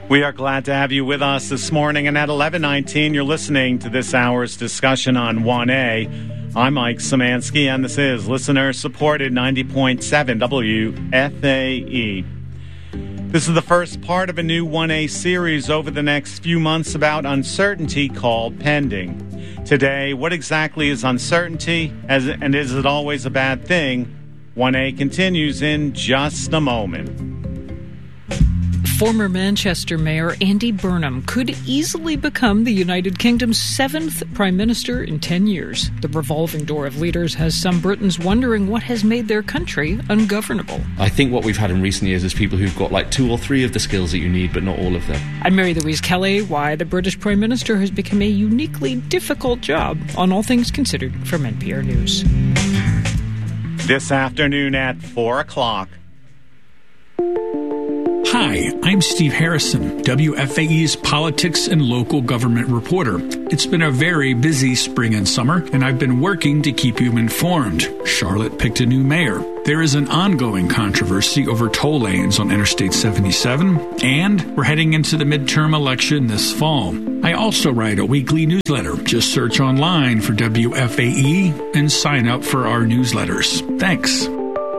We are glad to have you with us this morning, and at 11:19, you're listening to this hour's discussion on 1A. I'm Mike Szymanski, and this is listener-supported 90.7 WFAE. This is the first part of a new 1A series over the next few months about uncertainty called Pending. Today, what exactly is uncertainty, and is it always a bad thing? 1A continues in just a moment. Former Manchester Mayor Andy Burnham could easily become the United Kingdom's 7th Prime Minister in 10 years. The revolving door of leaders has some Britons wondering what has made their country ungovernable. I think what we've had in recent years is people who've got like 2 or 3 of the skills that you need, but not all of them. I'm Mary Louise Kelly. Why the British Prime Minister has become a uniquely difficult job on All Things Considered from NPR News. This afternoon at 4 o'clock. Hi, I'm Steve Harrison, WFAE's politics and local government reporter. It's been a very busy spring and summer, and I've been working to keep you informed. Charlotte picked a new mayor. There is an ongoing controversy over toll lanes on Interstate 77, and we're heading into the midterm election this fall. I also write a weekly newsletter. Just search online for WFAE and sign up for our newsletters. Thanks.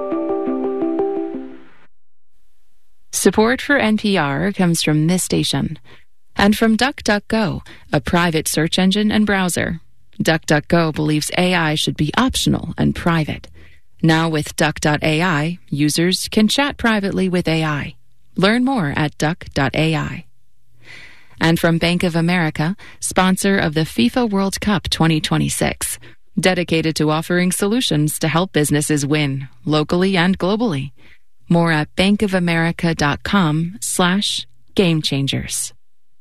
Support for NPR comes from this station and from DuckDuckGo, a private search engine and browser. DuckDuckGo believes AI should be optional and private. Now with Duck.ai, users can chat privately with AI. Learn more at Duck.ai. And from Bank of America, sponsor of the FIFA World Cup 2026, dedicated to offering solutions to help businesses win, locally and globally. More at bankofamerica.com/gamechangers.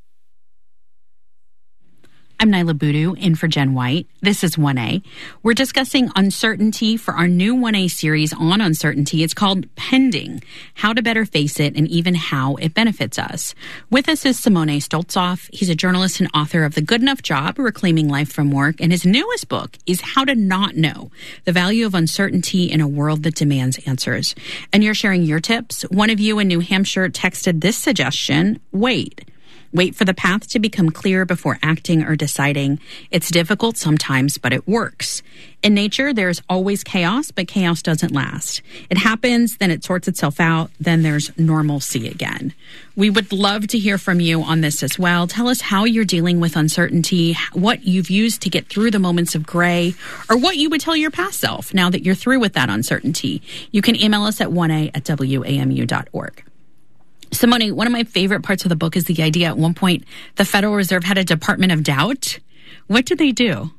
I'm Nyla Boodoo, in for Jen White. This is 1A. We're discussing uncertainty for our new 1A series on uncertainty. It's called Pending, How to Better Face It and Even How It Benefits Us. With us is Simone Stoltzoff. He's a journalist and author of The Good Enough Job, Reclaiming Life from Work. And his newest book is How to Not Know, The Value of Uncertainty in a World That Demands Answers. And you're sharing your tips. One of you in New Hampshire texted this suggestion: wait. Wait for the path to become clear before acting or deciding. It's difficult sometimes, but it works. In nature, there's always chaos, but chaos doesn't last. It happens, then it sorts itself out, then there's normalcy again. We would love to hear from you on this as well. Tell us how you're dealing with uncertainty, what you've used to get through the moments of gray, or what you would tell your past self now that you're through with that uncertainty. You can email us at 1a@wamu.org. Simone, one of my favorite parts of the book is the idea at one point the Federal Reserve had a Department of Doubt. What did they do?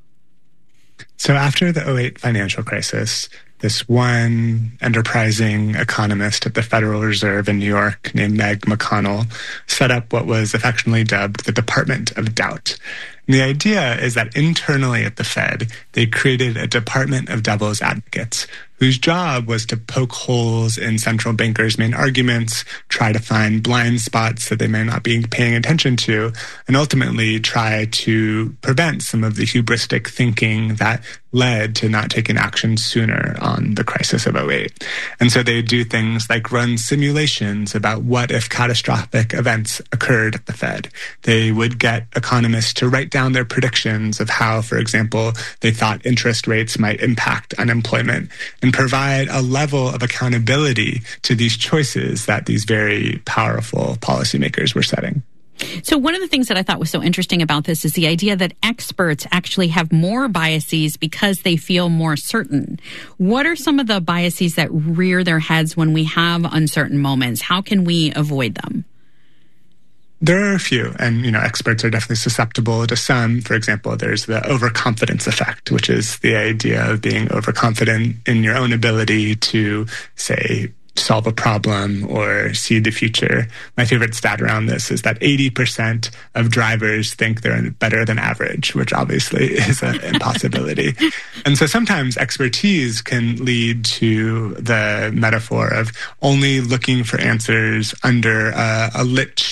So after the 2008 financial crisis, this one enterprising economist at the Federal Reserve in New York named Meg McConnell set up what was affectionately dubbed the Department of Doubt. And the idea is that internally at the Fed, they created a Department of Devil's Advocates whose job was to poke holes in central bankers' main arguments, try to find blind spots that they may not be paying attention to, and ultimately try to prevent some of the hubristic thinking that led to not taking action sooner on the crisis of 2008. And so they do things like run simulations about what if catastrophic events occurred at the Fed. They would get economists to write down their predictions of how, for example, they thought interest rates might impact unemployment, and provide a level of accountability to these choices that these very powerful policymakers were setting. So one of the things that I thought was so interesting about this is the idea that experts actually have more biases because they feel more certain. What are some of the biases that rear their heads when we have uncertain moments? How can we avoid them? There are a few, and experts are definitely susceptible to some. For example, there's the overconfidence effect, which is the idea of being overconfident in your own ability to, say, solve a problem or see the future. My favorite stat around this is that 80% of drivers think they're better than average, which obviously is an impossibility. And so sometimes expertise can lead to the metaphor of only looking for answers under a lit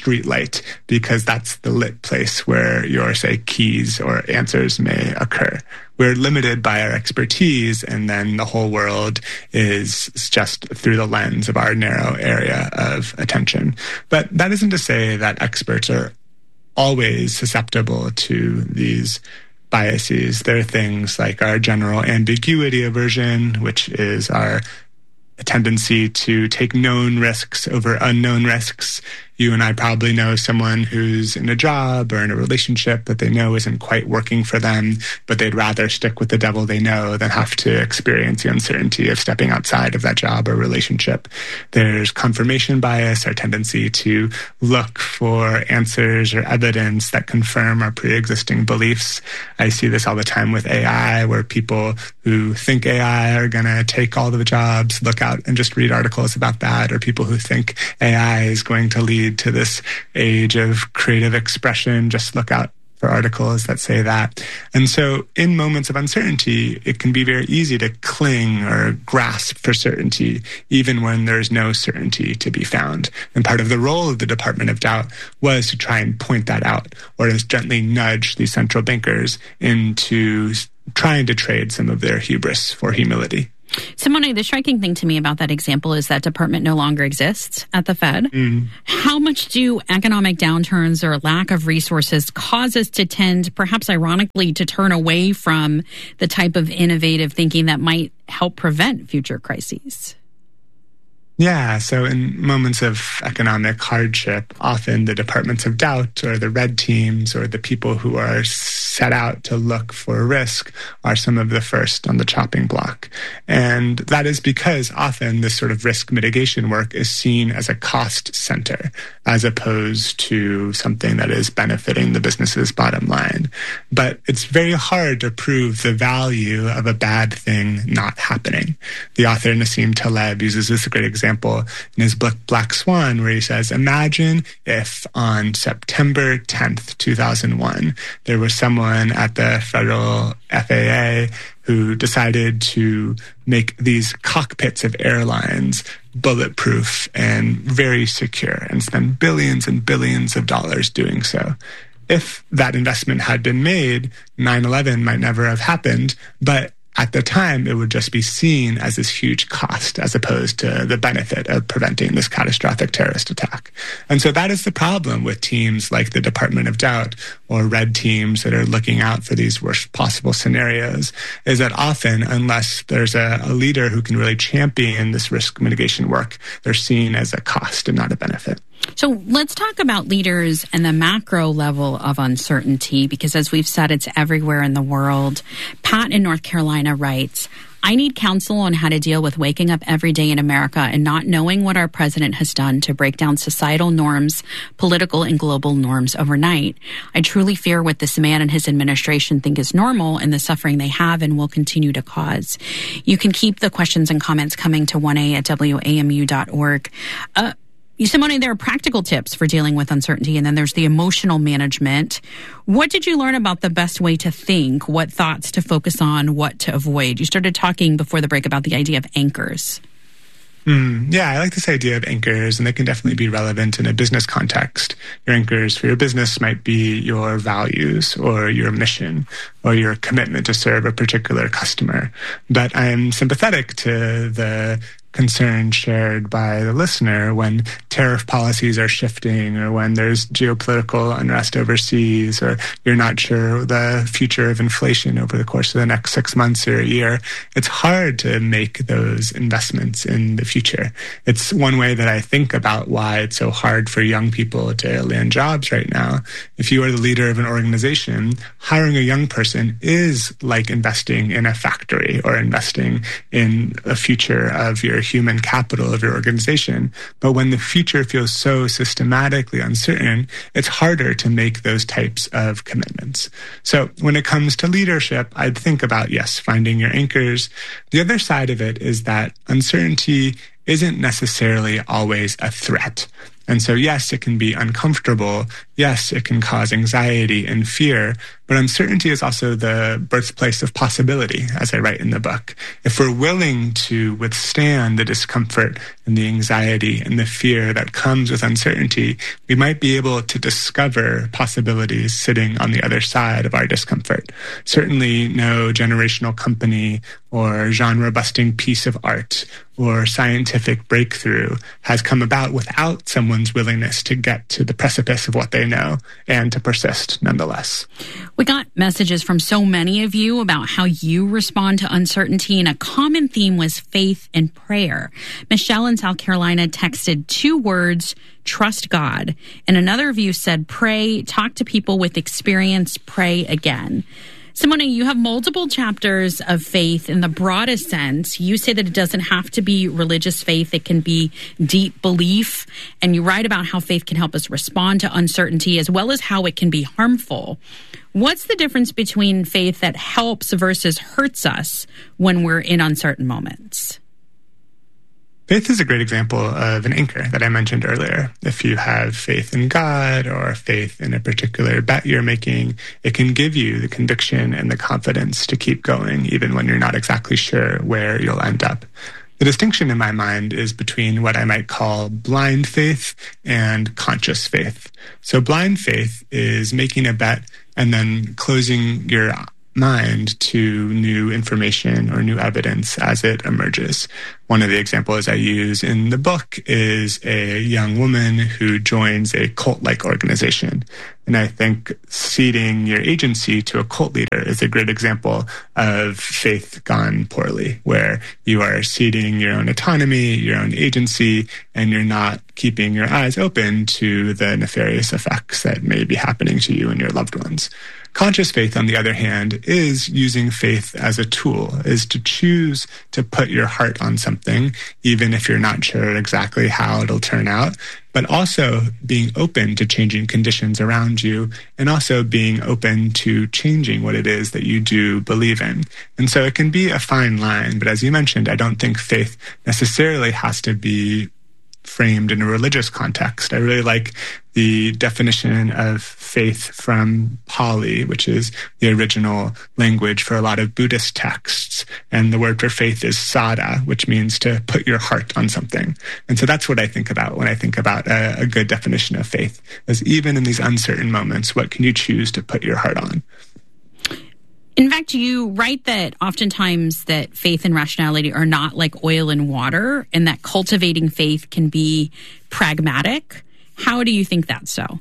street light because that's the lit place where your, say, keys or answers may occur. We're limited by our expertise, and then the whole world is just through the lens of our narrow area of attention. But that isn't to say that experts are always susceptible to these biases. There are things like our general ambiguity aversion, which is our tendency to take known risks over unknown risks. You and I probably know someone who's in a job or in a relationship that they know isn't quite working for them, but they'd rather stick with the devil they know than have to experience the uncertainty of stepping outside of that job or relationship. There's confirmation bias, our tendency to look for answers or evidence that confirm our pre-existing beliefs. I see this all the time with AI, where people who think AI are going to take all of the jobs look out and just read articles about that, or people who think AI is going to lead to this age of creative expression just look out for articles that say that. And so in moments of uncertainty, it can be very easy to cling or grasp for certainty, even when there's no certainty to be found. And part of the role of the Department of Doubt was to try and point that out, or to gently nudge these central bankers into trying to trade some of their hubris for humility. Simone, the striking thing to me about that example is that department no longer exists at the Fed. How much do economic downturns or lack of resources cause us to tend, perhaps ironically, to turn away from the type of innovative thinking that might help prevent future crises? Yeah, so in moments of economic hardship, often the departments of doubt or the red teams or the people who are set out to look for risk are some of the first on the chopping block. And that is because often this sort of risk mitigation work is seen as a cost center as opposed to something that is benefiting the business's bottom line. But it's very hard to prove the value of a bad thing not happening. The author Nassim Taleb uses this great example in his book Black Swan, where he says, imagine if on September 10th, 2001, there was someone at the federal FAA who decided to make these cockpits of airlines bulletproof and very secure and spend billions and billions of dollars doing so. If that investment had been made, 9/11 might never have happened, but at the time, it would just be seen as this huge cost as opposed to the benefit of preventing this catastrophic terrorist attack. And so that is the problem with teams like the Department of Doubt or red teams that are looking out for these worst possible scenarios, is that often, unless there's a leader who can really champion this risk mitigation work, they're seen as a cost and not a benefit. So let's talk about leaders and the macro level of uncertainty, because as we've said, it's everywhere in the world. Pat in North Carolina writes, I need counsel on how to deal with waking up every day in America and not knowing what our president has done to break down societal norms, political and global norms overnight. I truly fear what this man and his administration think is normal and the suffering they have and will continue to cause. You can keep the questions and comments coming to 1a@wamu.org. Simone, there are practical tips for dealing with uncertainty, and then there's the emotional management. What did you learn about the best way to think, what thoughts to focus on, what to avoid? You started talking before the break about the idea of anchors. Yeah, I like this idea of anchors, and they can definitely be relevant in a business context. Your anchors for your business might be your values or your mission or your commitment to serve a particular customer. But I'm sympathetic to the concern shared by the listener when tariff policies are shifting or when there's geopolitical unrest overseas or you're not sure the future of inflation over the course of the next 6 months or a year. It's hard to make those investments in the future. It's one way that I think about why it's so hard for young people to land jobs right now. If you are the leader of an organization, hiring a young person is like investing in a factory or investing in a future of your human capital of your organization. But when the future feels so systematically uncertain, it's harder to make those types of commitments. So when it comes to leadership, I'd think about, yes, finding your anchors. The other side of it is that uncertainty isn't necessarily always a threat. And so, yes, it can be uncomfortable. Yes, it can cause anxiety and fear. But uncertainty is also the birthplace of possibility, as I write in the book. If we're willing to withstand the discomfort and the anxiety and the fear that comes with uncertainty, we might be able to discover possibilities sitting on the other side of our discomfort. Certainly no generational company or genre-busting piece of art or scientific breakthrough has come about without someone's willingness to get to the precipice of what they know and to persist nonetheless. We got messages from so many of you about how you respond to uncertainty, and a common theme was faith and prayer. Michelle in South Carolina texted 2 words, trust God. And another of you said, pray, talk to people with experience, pray again. Simone, you have multiple chapters of faith in the broadest sense. You say that it doesn't have to be religious faith. It can be deep belief. And you write about how faith can help us respond to uncertainty as well as how it can be harmful. What's the difference between faith that helps versus hurts us when we're in uncertain moments? Faith is a great example of an anchor that I mentioned earlier. If you have faith in God or faith in a particular bet you're making, it can give you the conviction and the confidence to keep going, even when you're not exactly sure where you'll end up. The distinction in my mind is between what I might call blind faith and conscious faith. So blind faith is making a bet and then closing your mind to new information or new evidence as it emerges. One of the examples I use in the book is a young woman who joins a cult-like organization. And I think ceding your agency to a cult leader is a great example of faith gone poorly, where you are ceding your own autonomy, your own agency, and you're not keeping your eyes open to the nefarious effects that may be happening to you and your loved ones. Conscious faith, on the other hand, is using faith as a tool, is to choose to put your heart on something, even if you're not sure exactly how it'll turn out, but also being open to changing conditions around you and also being open to changing what it is that you do believe in. And so it can be a fine line, but as you mentioned, I don't think faith necessarily has to be framed in a religious context. I really like the definition of faith from Pali, which is the original language for a lot of Buddhist texts. And the word for faith is sada, which means to put your heart on something. And so that's what I think about when I think about a good definition of faith, is even in these uncertain moments, what can you choose to put your heart on? In fact, you write that oftentimes that faith and rationality are not like oil and water, and that cultivating faith can be pragmatic. How do you think that's so?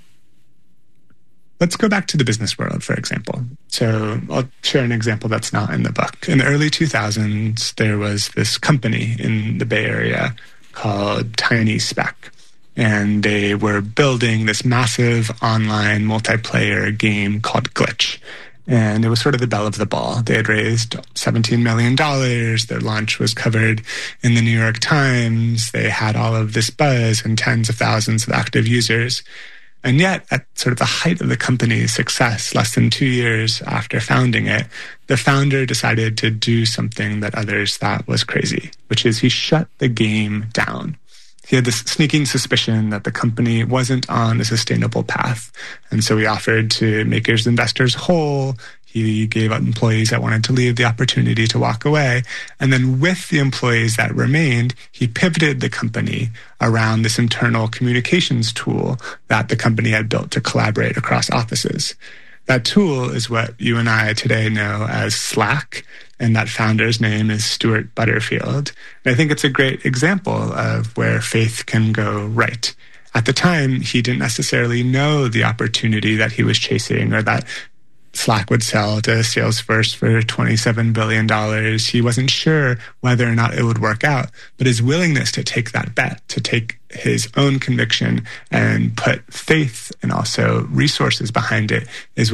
Let's go back to the business world, for example. So I'll share an example that's not in the book. In the early 2000s, there was this company in the Bay Area called TinySpec. And they were building this massive online multiplayer game called Glitch. And it was sort of the belle of the ball. They had raised $17 million. Their launch was covered in the New York Times. They had all of this buzz and tens of thousands of active users. And yet, at sort of the height of the company's success, less than 2 years after founding it, the founder decided to do something that others thought was crazy, which is he shut the game down. He had this sneaking suspicion that the company wasn't on a sustainable path. And so he offered to make his investors whole. He gave employees that wanted to leave the opportunity to walk away. And then with the employees that remained, he pivoted the company around this internal communications tool that the company had built to collaborate across offices. That tool is what you and I today know as Slack, and that founder's name is Stuart Butterfield. And I think it's a great example of where faith can go right. At the time, he didn't necessarily know the opportunity that he was chasing, or that Slack would sell to Salesforce for $27 billion. He wasn't sure whether or not it would work out, but his willingness to take that bet, to take his own conviction and put faith and also resources behind it, is what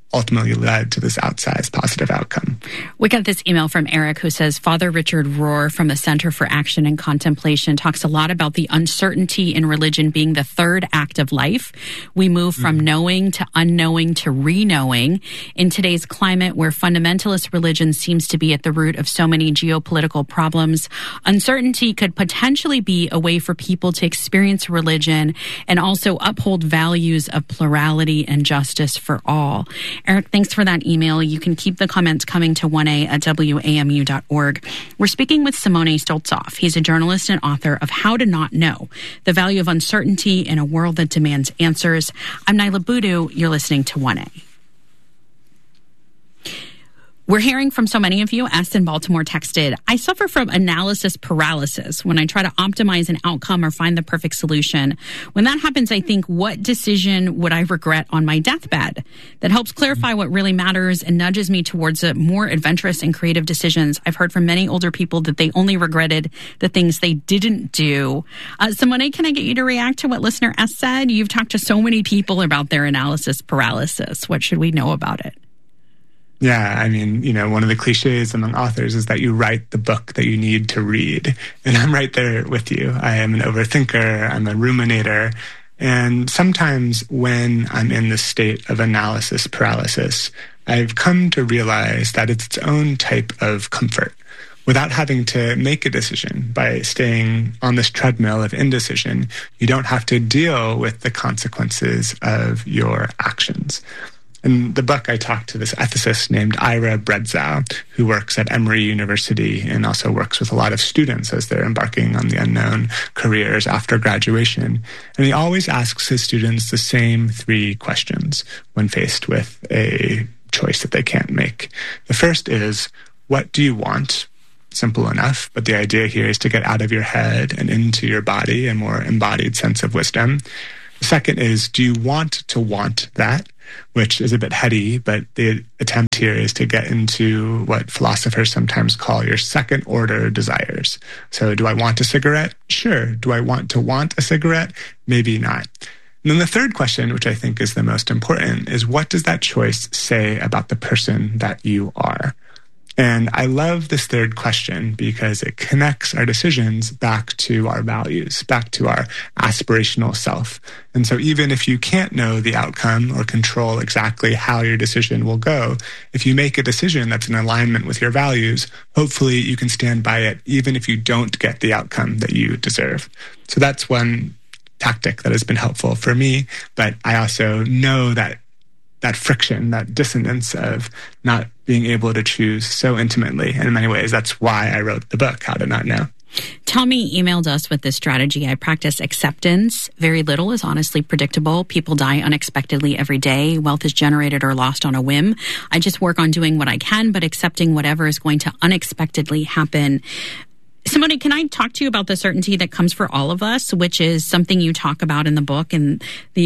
ultimately led to this outsized positive outcome. We got this email from Eric who says, Father Richard Rohr from the Center for Action and Contemplation talks a lot about the uncertainty in religion being the third act of life. We move from knowing to unknowing to re-knowing. In today's climate where fundamentalist religion seems to be at the root of so many geopolitical problems, uncertainty could potentially be a way for people to experience religion and also uphold values of plurality and justice for all. Eric, thanks for that email. You can keep the comments coming to 1a@wamu.org. We're speaking with Simone Stoltzoff. He's a journalist and author of How to Not Know, The Value of Uncertainty in a World That Demands Answers. I'm Nyla Boodoo. You're listening to 1A. We're hearing from so many of you. Aston Baltimore texted, I suffer from analysis paralysis when I try to optimize an outcome or find the perfect solution. When that happens, I think, what decision would I regret on my deathbed? That helps clarify what really matters and nudges me towards more adventurous and creative decisions. I've heard from many older people that they only regretted the things they didn't do. Simone, can I get you to react to what listener S said? You've talked to so many people about their analysis paralysis. What should we know about it? Yeah, I mean, one of the cliches among authors is that you write the book that you need to read. And I'm right there with you. I am an overthinker. I'm a ruminator. And sometimes when I'm in this state of analysis paralysis, I've come to realize that it's its own type of comfort. Without having to make a decision, by staying on this treadmill of indecision, you don't have to deal with the consequences of your actions. In the book, I talked to this ethicist named Ira Bredzow, who works at Emory University and also works with a lot of students as they're embarking on the unknown careers after graduation. And he always asks his students the same 3 questions when faced with a choice that they can't make. The first is, what do you want? Simple enough, but the idea here is to get out of your head and into your body, a more embodied sense of wisdom. The second is, do you want to want that? Which is a bit heady, but the attempt here is to get into what philosophers sometimes call your second-order desires. So do I want a cigarette? Sure. Do I want to want a cigarette? Maybe not. And then the third question, which I think is the most important, is what does that choice say about the person that you are? And I love this third question because it connects our decisions back to our values, back to our aspirational self. And so even if you can't know the outcome or control exactly how your decision will go, if you make a decision that's in alignment with your values, hopefully you can stand by it even if you don't get the outcome that you deserve. So that's one tactic that has been helpful for me, but I also know that friction, that dissonance of not being able to choose so intimately. And in many ways, that's why I wrote the book, How to Not Know. Tommy emailed us with this strategy. I practice acceptance. Very little is honestly predictable. People die unexpectedly every day. Wealth is generated or lost on a whim. I just work on doing what I can, but accepting whatever is going to unexpectedly happen. Simone, can I talk to you about the certainty that comes for all of us, which is something you talk about in the book? And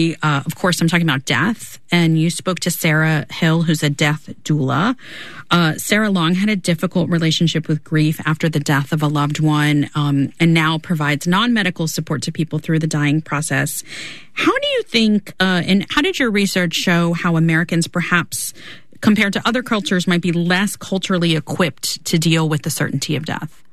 of course, I'm talking about death. And you spoke to Sarah Hill, who's a death doula. Sarah long had a difficult relationship with grief after the death of a loved one, and now provides non-medical support to people through the dying process. How do you think, and how did your research show how Americans perhaps compared to other cultures might be less culturally equipped to deal with the certainty of death?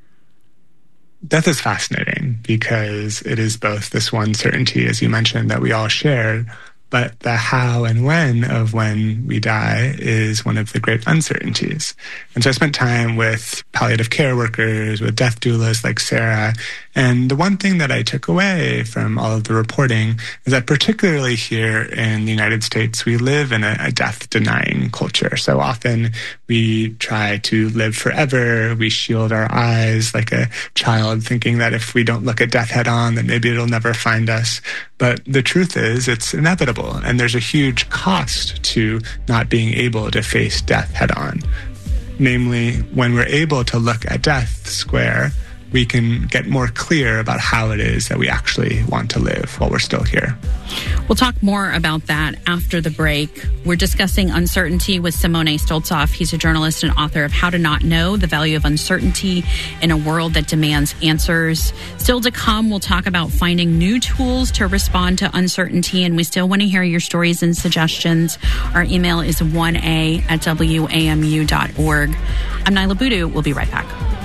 Death is fascinating because it is both this one certainty, as you mentioned, that we all share, but the how and when of when we die is one of the great uncertainties. And so I spent time with palliative care workers, with death doulas like Sarah. And the one thing that I took away from all of the reporting is that particularly here in the United States, we live in a death-denying culture. So often we try to live forever. We shield our eyes like a child, thinking that if we don't look at death head on, then maybe it'll never find us. But the truth is, it's inevitable. And there's a huge cost to not being able to face death head on. Namely, when we're able to look at death square, we can get more clear about how it is that we actually want to live while we're still here. We'll talk more about that after the break. We're discussing uncertainty with Simone Stoltzoff. He's a journalist and author of How to Not Know, The Value of Uncertainty in a World That Demands Answers. Still to come, we'll talk about finding new tools to respond to uncertainty, and we still want to hear your stories and suggestions. Our email is 1a@wamu.org. I'm Nyla Boodoo. We'll be right back.